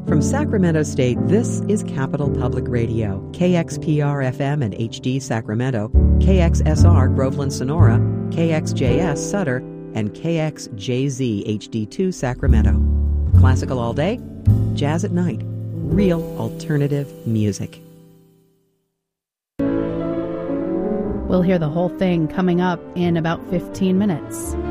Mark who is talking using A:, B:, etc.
A: From Sacramento State, this is Capital Public Radio, KXPR-FM and HD Sacramento, KXSR Groveland Sonora, KXJS Sutter, and KXJZ HD2 Sacramento. Classical all day, jazz at night, real alternative music.
B: We'll hear the whole thing coming up in about 15 minutes.